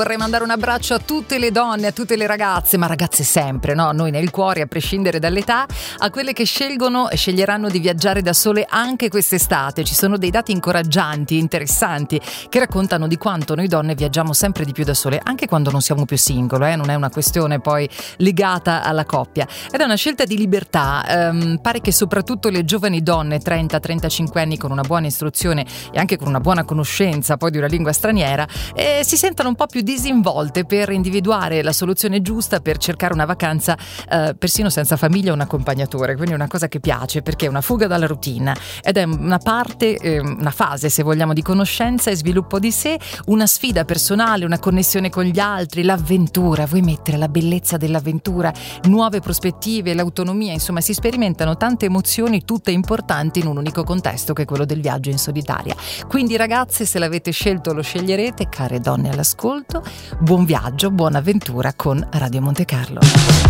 Vorrei mandare un abbraccio a tutte le donne, a tutte le ragazze, ma ragazze sempre, no? Noi nel cuore, a prescindere dall'età, a quelle che scelgono e sceglieranno di viaggiare da sole anche quest'estate. Ci sono dei dati incoraggianti, interessanti, che raccontano di quanto noi donne viaggiamo sempre di più da sole, anche quando non siamo più single, non è una questione poi legata alla coppia. Ed è una scelta di libertà. Pare che soprattutto le giovani donne, 30-35 anni, con una buona istruzione e anche con una buona conoscenza poi di una lingua straniera, si sentano un po' più disinvolte per individuare la soluzione giusta per cercare una vacanza persino senza famiglia o un accompagnatore. Quindi è una cosa che piace, perché è una fuga dalla routine ed è una parte, una fase, se vogliamo, di conoscenza e sviluppo di sé, una sfida personale, una connessione con gli altri, l'avventura. Vuoi mettere la bellezza dell'avventura, nuove prospettive, l'autonomia, insomma si sperimentano tante emozioni, tutte importanti in un unico contesto che è quello del viaggio in solitaria. Quindi ragazze, se l'avete scelto lo sceglierete, care donne all'ascolto, buon viaggio, buona avventura con Radio Monte Carlo.